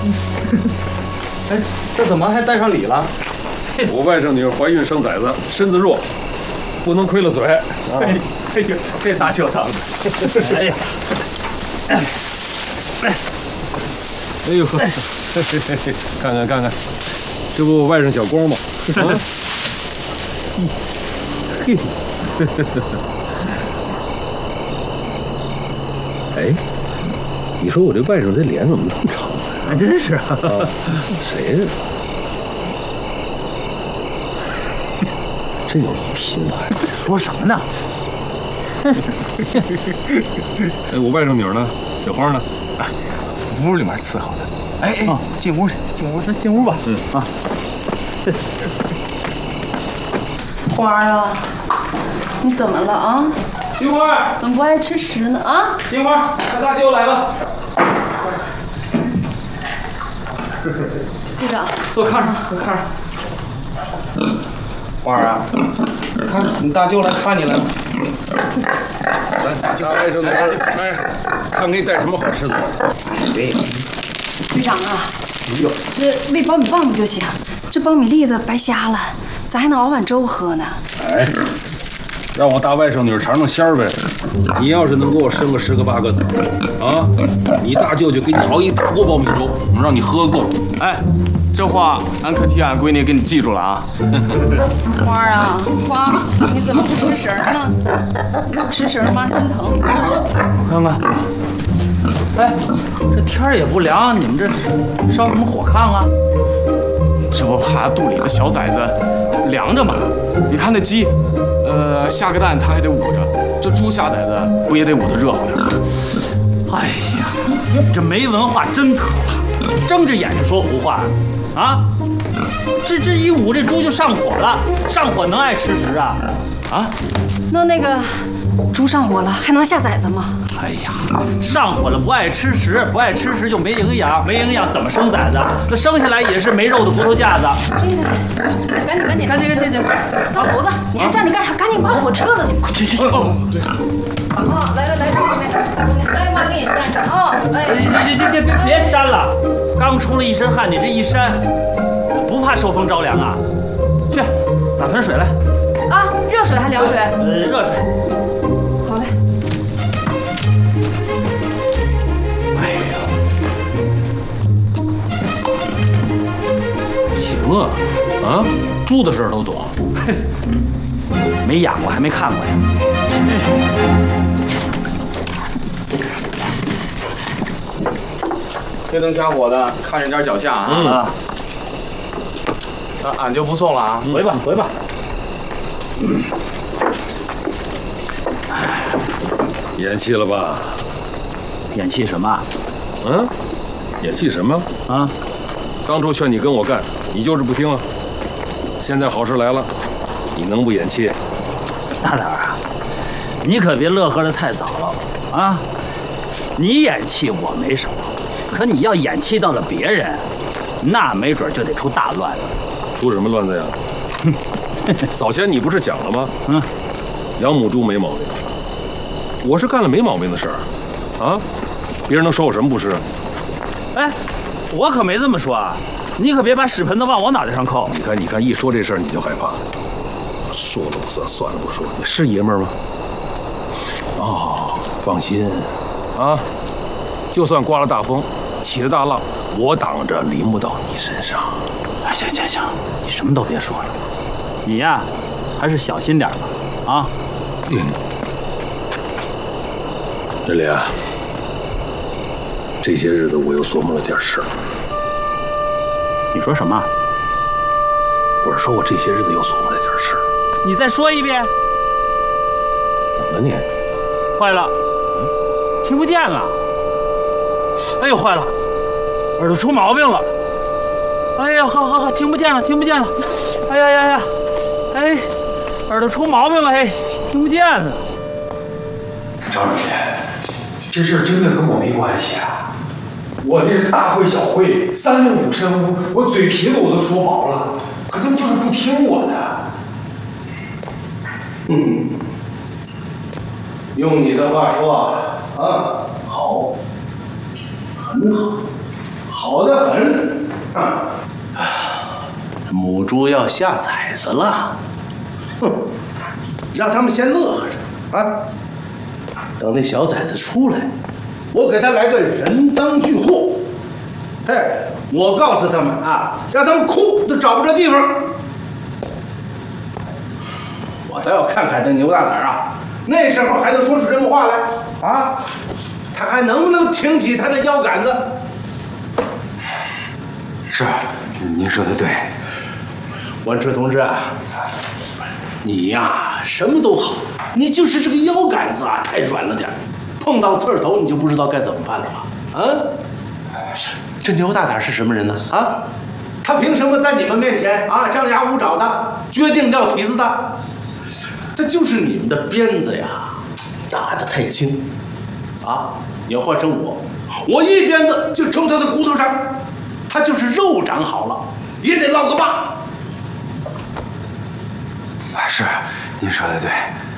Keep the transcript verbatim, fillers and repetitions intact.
哎，这怎么还带上礼了？ 我外甥女怀孕生崽子，身子弱，不能亏了嘴。 哎哎呦，这大舅堂。哎呀， 哎呦呵，看看看看，这不我外甥小光吗？啊，嘿，哎，你说我这外甥这脸怎么那么长呢？ 还真是啊。 谁呀？真有一拼了！ 说什么呢？ 哎，我外甥女呢？小花呢？ 啊，屋里面伺候呢。哎哎，进屋去，进屋去，进屋吧。嗯啊。 花儿啊，你怎么了啊？ 金花， 怎么不爱吃食呢？啊？ 金花，大大舅来了。 队长， 坐炕上，坐炕上。花儿啊，看你大舅来看你来了。 来，大外甥女儿，来，看给你带什么好吃的。 对。 队长啊，这喂苞米棒子就行，这苞米粒子白瞎了，咱还能熬碗粥喝呢。 哎，让我大外甥女尝尝鲜儿呗。你要是能给我生个十个八个子，啊，你大舅舅给你熬一大锅苞米粥，能让你喝够。 哎，这话俺可替俺闺女给你记住了啊。 花儿啊，花，你怎么不吃食儿呢？不吃食儿妈心疼。 我看看。哎，这天儿也不凉，你们这烧什么火炕啊？ 这不怕肚里的小崽子凉着吗？你看那鸡，呃，下个蛋它还得捂着，这猪下崽子不也得捂得热乎点？ 哎呀，这没文化真可怕，睁着眼睛说胡话啊！这这一捂，这猪就上火了，上火能爱吃食啊？啊？ 那那个猪上火了，还能下崽子吗？ 哎呀，上火了不爱吃食，不爱吃食就没营养，没营养怎么生崽子？那生下来也是没肉的骨头架子。 赶紧赶紧赶紧赶紧赶紧！ 三猴子，你还站着干啥？赶紧把火撤了去！ 快去去去！ 哦，对。 啊，来来来，这边，来妈给你扇扇啊！哎， 这这这别别扇了，刚出了一身汗，你这一扇，不怕受风着凉啊？去，打盆水来。 啊，热水还凉水？ 呃，热水。 好嘞。 哎呀，行啊，啊，猪的事儿都懂。 没养过，还没看过呀。 黑灯瞎火的，看人家脚下啊！ 啊， 那俺就不送了啊！ 回吧回吧。 咽气了吧？ 演气什么？ 嗯，咽气什么？ 啊？ 当初劝你跟我干，你就是不听啊。现在好事来了，你能不咽气？ 大胆啊！你可别乐呵得太早了啊！你演气我没什么，可你要演气到了别人，那没准就得出大乱子。 出什么乱子呀？早前你不是讲了吗？ 嗯， 养母猪没毛病，我是干了没毛病的事儿，啊，别人能说我什么不是？ 哎，我可没这么说啊！你可别把屎盆子往我脑袋上扣。 你看，你看，一说这事儿你就害怕，说了不算，算了不说，你是爷们儿吗？哦，放心，啊，就算刮了大风，起了大浪，我挡着淋不到你身上。 哎，行行行，你什么都别说了，你呀，还是小心点吧，啊。 嗯。真理啊，这些日子我又琢磨了点事儿。 你说什么？ 我是说我这些日子又琢磨了点事儿。 你再说一遍。 怎么了你？ 坏了，嗯，听不见了。哎呦，坏了，耳朵出毛病了。哎呀，好好好，听不见了，听不见了。哎呀呀呀，哎，耳朵出毛病了，哎，听不见了。 张主任，这事儿真的跟我没关系啊！我这是大会小会，三令五申，我嘴皮子我都说薄了，可他们就是不听我的。 嗯，用你的话说啊，好，很好，好的很。 母猪要下崽子了。哼，让他们先乐呵着啊，等那小崽子出来，我给他来个人赃俱获。嘿，我告诉他们啊，让他们哭都找不着地方。我倒要看看那牛大胆啊，那时候还能说出什么话来啊？他还能不能挺起他的腰杆子？ 是，您说的对。 万春同志啊，你呀什么都好，你就是这个腰杆子啊太软了点，碰到刺儿头你就不知道该怎么办了吧？啊，这牛大胆是什么人呢？啊，他凭什么在你们面前啊张牙舞爪的，决定撂蹄子的？这就是你们的鞭子呀打得太轻啊！要换成我，我一鞭子就抽他的骨头上，他就是肉长好了也得落个疤。 是，您说的对。